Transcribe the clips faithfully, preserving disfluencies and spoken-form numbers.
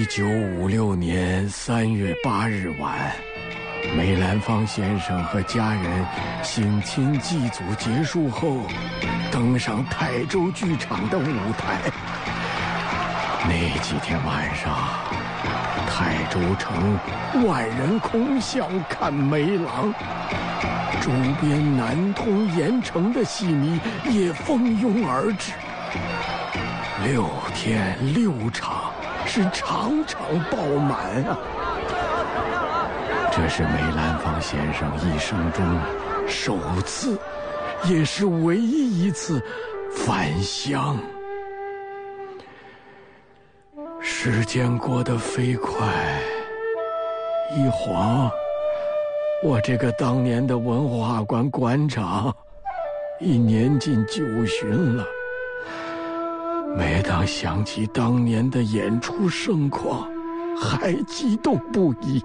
九五六年三月八日晚，梅兰芳先生和家人省亲祭祖结束后，登上台州剧场的舞台。那几天晚上，台州城万人空巷看梅郎，周边南通、盐城的戏迷也蜂拥而至。六天六场，是场场爆满啊！这是梅兰芳先生一生中首次，也是唯一一次返乡。时间过得飞快，一晃，我这个当年的文化馆馆长已年近九旬了。每当想起当年的演出盛况，还激动不已。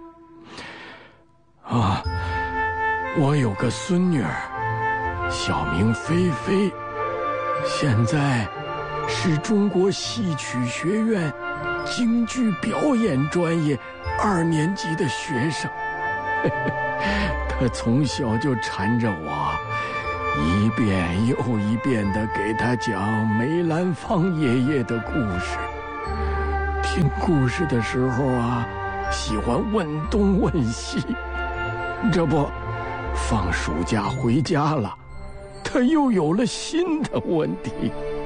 啊，我有个孙女儿，小名菲菲，现在是中国戏曲学院京剧表演专业二年级的学生。她从小就缠着我，一遍又一遍地给他讲梅兰芳爷爷的故事。听故事的时候啊，喜欢问东问西。这不，放暑假回家了，他又有了新的问题。